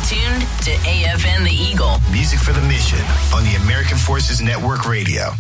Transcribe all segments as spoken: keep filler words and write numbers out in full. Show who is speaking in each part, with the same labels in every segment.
Speaker 1: tuned to A F N The Eagle.
Speaker 2: Music for the mission on the American Forces Network Radio.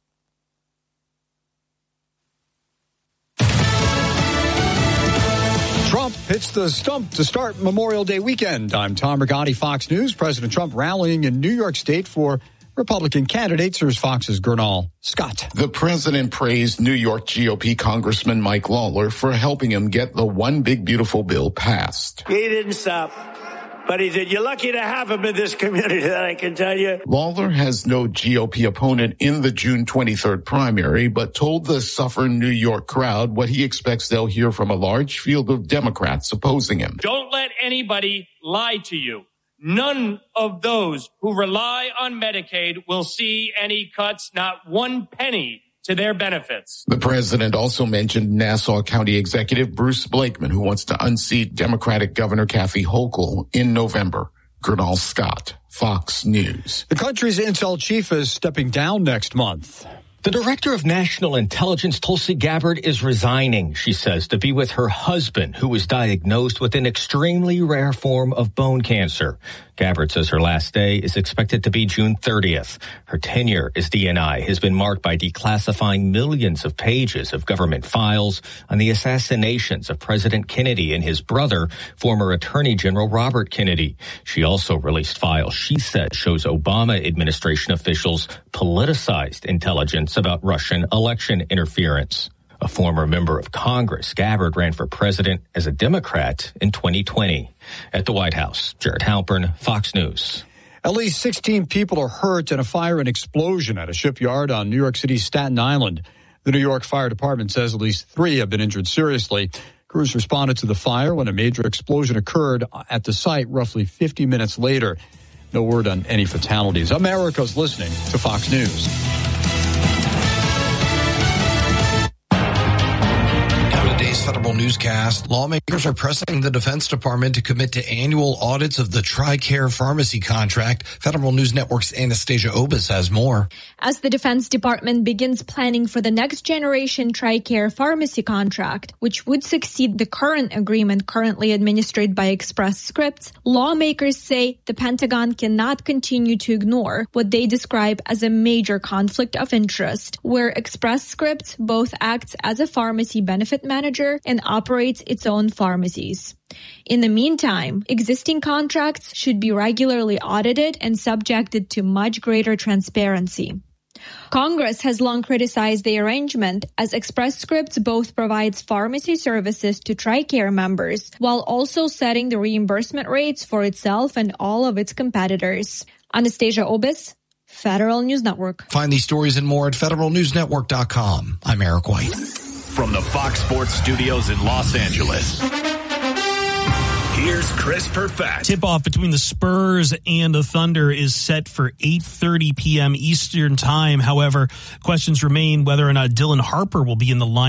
Speaker 3: Trump hits the stump to start Memorial Day weekend. I'm Tom Rigotti, Fox News. President Trump rallying in New York State for Republican candidates. Here's Fox's Gernal Scott.
Speaker 4: The president praised New York G O P Congressman Mike Lawler for helping him get the One Big Beautiful Bill passed.
Speaker 5: He didn't stop. But he said, you're lucky to have him in this community, that I can tell you.
Speaker 4: Lawler has no G O P opponent in the June twenty-third primary, but told the suffering New York crowd what he expects they'll hear from a large field of Democrats opposing him.
Speaker 6: Don't let anybody lie to you. None of those who rely on Medicaid will see any cuts, not one penny, to their benefits.
Speaker 4: The president also mentioned Nassau County Executive Bruce Blakeman, who wants to unseat Democratic Governor Kathy Hochul in November. Gernal Scott, Fox News.
Speaker 3: The country's intel chief is stepping down next month.
Speaker 7: The director of national intelligence, Tulsi Gabbard, is resigning, she says, to be with her husband, who was diagnosed with an extremely rare form of bone cancer. Gabbard says her last day is expected to be June thirtieth. Her tenure as D N I has been marked by declassifying millions of pages of government files on the assassinations of President Kennedy and his brother, former Attorney General Robert Kennedy. She also released files she said shows Obama administration officials politicized intelligence about Russian election interference. A former member of Congress, Gabbard ran for president as a Democrat in twenty twenty. At the White House, Jared Halpern, Fox News.
Speaker 3: At least sixteen people are hurt in a fire and explosion at a shipyard on New York City's Staten Island. The New York Fire Department says at least three have been injured seriously. Crews responded to the fire when a major explosion occurred at the site roughly fifty minutes later. No word on any fatalities. America's listening to Fox News.
Speaker 8: Today's Federal Newscast, lawmakers are pressing the Defense Department to commit to annual audits of the TRICARE pharmacy contract. Federal News Network's Anastasia Obis has more.
Speaker 9: As the Defense Department begins planning for the next generation TRICARE pharmacy contract, which would succeed the current agreement currently administered by Express Scripts, lawmakers say the Pentagon cannot continue to ignore what they describe as a major conflict of interest, where Express Scripts both acts as a pharmacy benefit manager and operates its own pharmacies. In the meantime, existing contracts should be regularly audited and subjected to much greater transparency. Congress has long criticized the arrangement, as Express Scripts both provides pharmacy services to TRICARE members while also setting the reimbursement rates for itself and all of its competitors. Anastasia Obis, Federal News Network.
Speaker 8: Find these stories and more at federal news network dot com. I'm Eric White.
Speaker 10: From the Fox Sports Studios in Los Angeles, here's Chris Perfett.
Speaker 11: Tip-off between the Spurs and the Thunder is set for eight thirty p.m. Eastern Time. However, questions remain whether or not Dylan Harper will be in the line